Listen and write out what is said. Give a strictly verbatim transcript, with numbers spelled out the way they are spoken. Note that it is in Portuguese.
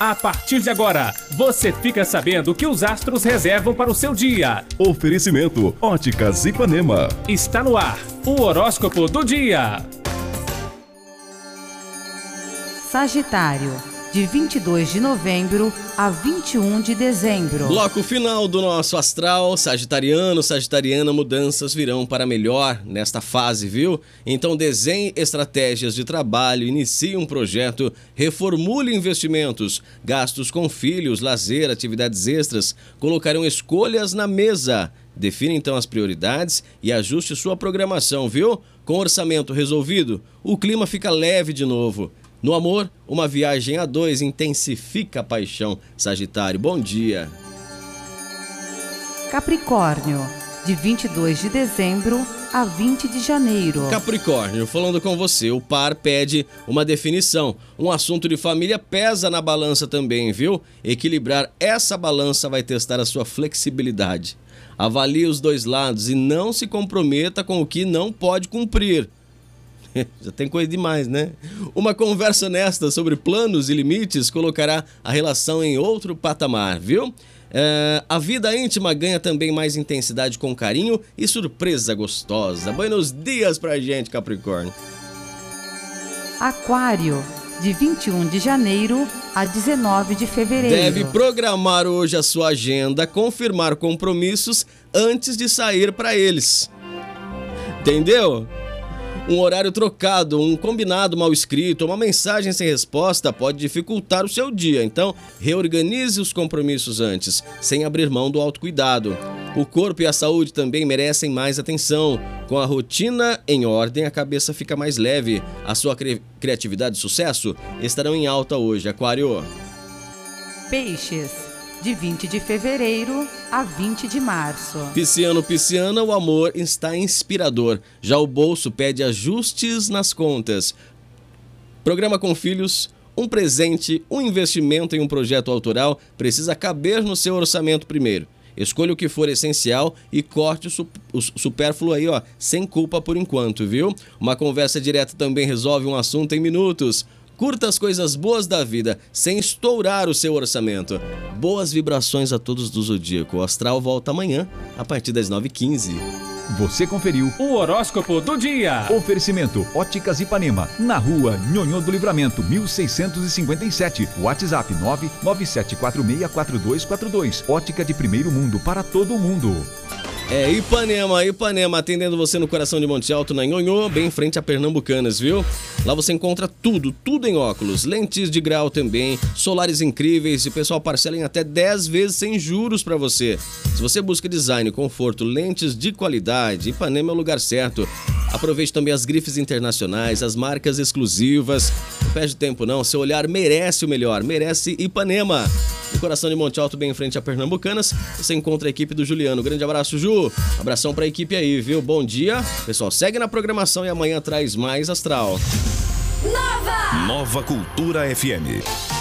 A partir de agora, você fica sabendo o que os astros reservam para o seu dia. Oferecimento Óticas Ipanema. Está no ar, o horóscopo do dia. Sagitário, de vinte e dois de novembro a vinte e um de dezembro. Bloco final do nosso astral sagitariano, sagitariana, mudanças virão para melhor nesta fase, viu? Então desenhe estratégias de trabalho, inicie um projeto, reformule investimentos, gastos com filhos, lazer, atividades extras, colocarão escolhas na mesa. Defina então as prioridades e ajuste sua programação, viu? Com orçamento resolvido, o clima fica leve de novo. No amor, uma viagem a dois intensifica a paixão. Sagitário, bom dia. Capricórnio, de vinte e dois de dezembro a vinte de janeiro. Capricórnio, falando com você, o par pede uma definição. Um assunto de família pesa na balança também, viu? Equilibrar essa balança vai testar a sua flexibilidade. Avalie os dois lados e não se comprometa com o que não pode cumprir. Já tem coisa demais, né? Uma conversa honesta sobre planos e limites colocará a relação em outro patamar, viu? É, a vida íntima ganha também mais intensidade com carinho e surpresa gostosa. Buenos dias pra gente, Capricórnio. Aquário, de vinte e um de janeiro a dezenove de fevereiro. Deve programar hoje a sua agenda, confirmar compromissos antes de sair para eles. Entendeu? Um horário trocado, um combinado mal escrito, uma mensagem sem resposta pode dificultar o seu dia. Então, reorganize os compromissos antes, sem abrir mão do autocuidado. O corpo e a saúde também merecem mais atenção. Com a rotina em ordem, a cabeça fica mais leve. A sua cri- criatividade e sucesso estarão em alta hoje, Aquário. Peixes, de vinte de fevereiro a vinte de março. Pisciano, pisciana, o amor está inspirador. Já o bolso pede ajustes nas contas. Programa com filhos, um presente, um investimento em um projeto autoral precisa caber no seu orçamento primeiro. Escolha o que for essencial e corte o, su- o supérfluo aí, ó, sem culpa por enquanto, viu? Uma conversa direta também resolve um assunto em minutos. Curta as coisas boas da vida, sem estourar o seu orçamento. Boas vibrações a todos do Zodíaco. O Astral volta amanhã, a partir das nove e quinze. Você conferiu O horóscopo do dia. Oferecimento Óticas Ipanema, na rua Nhonhô do Livramento, mil seiscentos e cinquenta e sete. WhatsApp nove nove sete quatro seis quatro dois quatro dois. Ótica de primeiro mundo para todo mundo. É Ipanema, Ipanema, atendendo você no coração de Monte Alto, na Nhonhô, bem em frente a Pernambucanas, viu? Lá você encontra tudo, tudo em óculos, lentes de grau também, solares incríveis e o pessoal parcela em até dez vezes sem juros pra você. Se você busca design, conforto, lentes de qualidade, Ipanema é o lugar certo. Aproveite também as grifes internacionais, as marcas exclusivas. Não perde tempo não, seu olhar merece o melhor, merece Ipanema. No coração de Monte Alto, bem em frente a Pernambucanas, você encontra a equipe do Juliano. Grande abraço, Ju. Abração pra equipe aí, viu? Bom dia. Pessoal, segue na programação e amanhã traz mais Astral. Nova Cultura F M.